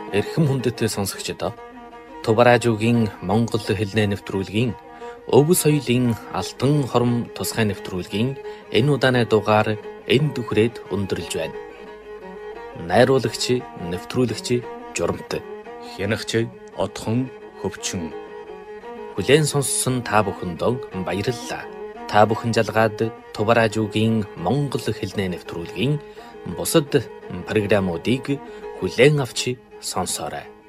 Эрхэм хүндэт сонсогчдоо Тувраажуугийн Монгол хэлний нэвтрүүлгийн өв соёлын алтан хором тусгай нэвтрүүлгийн энэ удааны дугаар энд үхрээд өндөрлж байна. Найруулагч, нэвтрүүлэгч Журамт, хянагч Отхон Хөвчин. Хүлээн сонссон та бүхэндээ баярлалаа. Та бүхэн жалгаад Тувраажуугийн Монгол хэлний нэвтрүүлгийн бусад програмуудыг хүлээн авч сонсоорой.